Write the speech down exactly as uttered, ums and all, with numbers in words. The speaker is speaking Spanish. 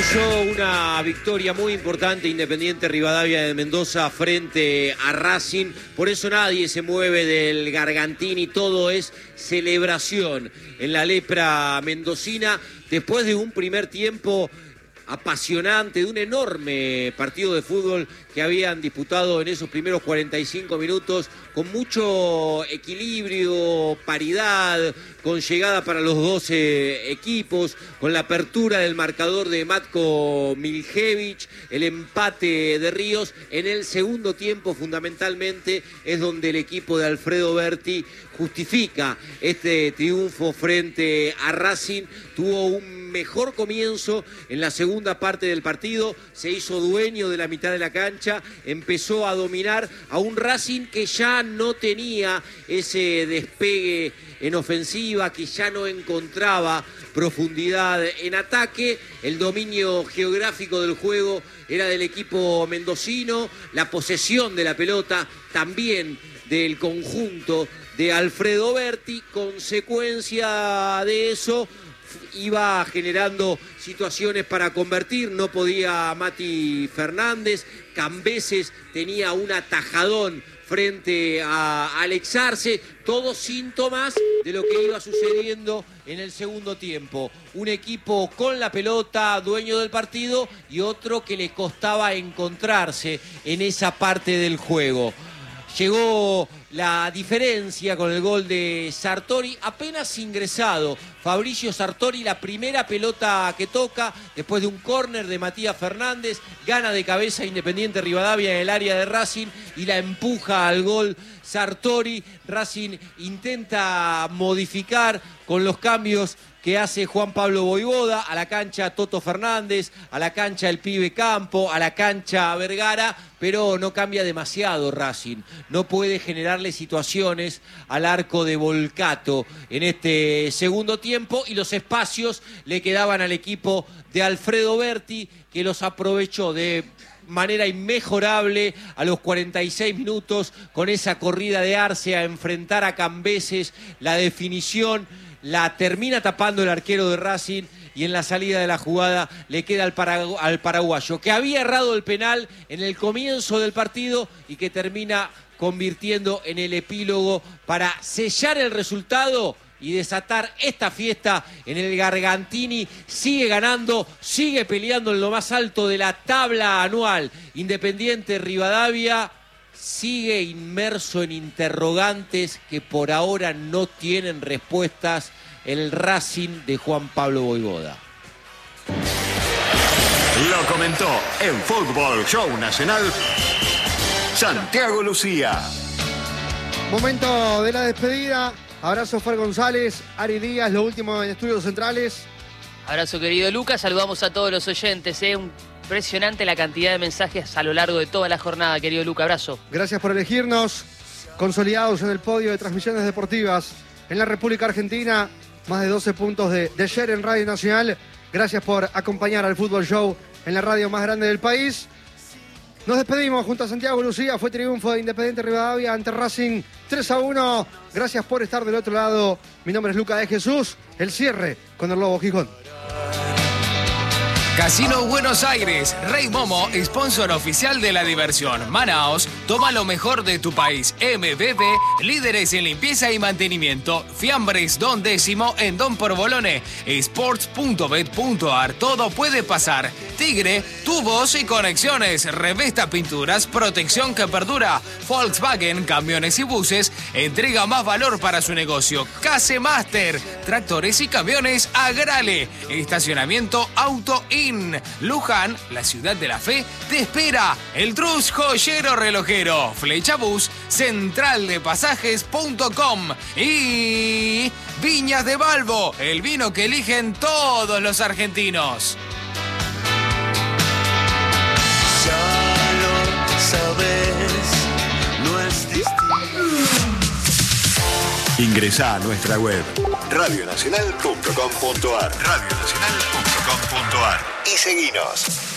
Uruguayo, una victoria muy importante, Independiente Rivadavia de Mendoza frente a Racing. Por eso nadie se mueve del Gargantini, todo es celebración en la lepra mendocina. Después de un primer tiempo apasionante, de un enorme partido de fútbol que habían disputado en esos primeros cuarenta y cinco minutos, con mucho equilibrio, paridad, con llegada para los doce equipos, con la apertura del marcador de Matko Miljevic, el empate de Ríos. En el segundo tiempo, fundamentalmente, es donde el equipo de Alfredo Berti justifica este triunfo frente a Racing. Tuvo un mejor comienzo en la segunda parte del partido, se hizo dueño de la mitad de la cancha, empezó a dominar a un Racing que ya no tenía ese despegue en ofensiva, que ya no encontraba profundidad en ataque. El dominio geográfico del juego era del equipo mendocino, la posesión de la pelota también del conjunto de Alfredo Berti. Consecuencia de eso, iba generando situaciones para convertir, no podía Mati Fernández. Cambeses tenía un atajadón frente a Alex Arce, todos síntomas de lo que iba sucediendo en el segundo tiempo. Un equipo con la pelota, dueño del partido, y otro que le costaba encontrarse en esa parte del juego. Llegó la diferencia con el gol de Sartori, apenas ingresado Fabricio Sartori, la primera pelota que toca después de un córner de Matías Fernández, gana de cabeza Independiente Rivadavia en el área de Racing y la empuja al gol Sartori. Racing intenta modificar con los cambios que hace Juan Pablo Voivoda, a la cancha Toto Fernández, a la cancha el pibe Campo, a la cancha Vergara, pero no cambia demasiado Racing. No puede generarle situaciones al arco de Volcato en este segundo tiempo, y los espacios le quedaban al equipo de Alfredo Berti, que los aprovechó de manera inmejorable a los cuarenta y seis minutos con esa corrida de Arce a enfrentar a Cambeses. La definición la termina tapando el arquero de Racing, y en la salida de la jugada le queda al, paragu- al paraguayo, que había errado el penal en el comienzo del partido y que termina convirtiendo en el epílogo para sellar el resultado y desatar esta fiesta en el Gargantini. Sigue ganando, sigue peleando en lo más alto de la tabla anual. Independiente Rivadavia sigue inmerso en interrogantes que por ahora no tienen respuestas. El Racing de Juan Pablo Voivoda. Lo comentó en Fútbol Show Nacional Santiago Lucía. Momento de la despedida. Abrazo Fer González, Ari Díaz, lo último en Estudios Centrales. Abrazo querido Lucas, saludamos a todos los oyentes, ¿eh? Impresionante la cantidad de mensajes a lo largo de toda la jornada, querido Luca, abrazo. Gracias por elegirnos, consolidados en el podio de transmisiones deportivas en la República Argentina, más de doce puntos de, de share en Radio Nacional. Gracias por acompañar al Fútbol Show en la radio más grande del país. Nos despedimos junto a Santiago Lucía. Fue triunfo de Independiente Rivadavia ante Racing tres a uno. Gracias por estar del otro lado. Mi nombre es Luca de Jesús. El cierre con el Lobo Gijón. Casino Buenos Aires, Rey Momo, sponsor oficial de la diversión. Manaos, toma lo mejor de tu país. M B B, líderes en limpieza y mantenimiento. Fiambres Don Décimo en Don Porbolone. Sports punto bet punto ar, todo puede pasar. Tigre, tubos y conexiones. Revesta Pinturas, protección que perdura. Volkswagen, camiones y buses, entrega más valor para su negocio. Case Master, tractores y camiones Agrale. Estacionamiento Auto In. Luján, la ciudad de la fe, te espera. El Trus Joyero Relojero. Flecha Bus, central de pasajes punto com. Y Viñas de Balbo, el vino que eligen todos los argentinos. Ya lo sabes, no es distinto. Ingresá a nuestra web radio nacional punto com punto ar radio nacional punto com punto ar y seguinos.